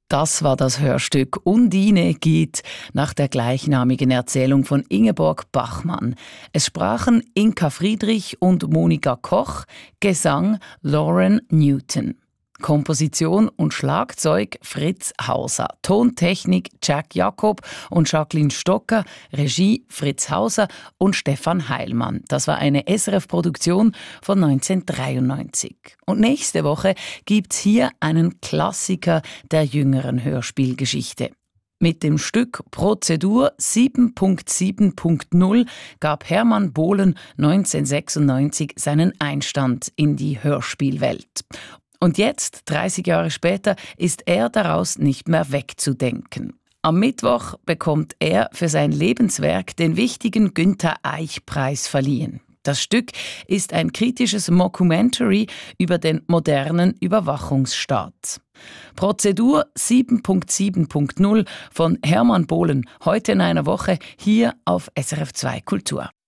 Das war das Hörstück Undine geht nach der gleichnamigen Erzählung von Ingeborg Bachmann. Es sprachen Inka Friedrich und Monika Koch, Gesang Lauren Newton. Komposition und Schlagzeug Fritz Hauser, Tontechnik Jack Jakob und Jacqueline Stocker, Regie Fritz Hauser und Stefan Heilmann. Das war eine SRF-Produktion von 1993. Und nächste Woche gibt's hier einen Klassiker der jüngeren Hörspielgeschichte. Mit dem Stück Prozedur 7.7.0 gab Hermann Bohlen 1996 seinen Einstand in die Hörspielwelt. Und jetzt, 30 Jahre später, ist er daraus nicht mehr wegzudenken. Am Mittwoch bekommt er für sein Lebenswerk den wichtigen Günther-Eich-Preis verliehen. Das Stück ist ein kritisches Mockumentary über den modernen Überwachungsstaat. Prozedur 7.7.0 von Hermann Bohlen, heute in einer Woche hier auf SRF 2 Kultur.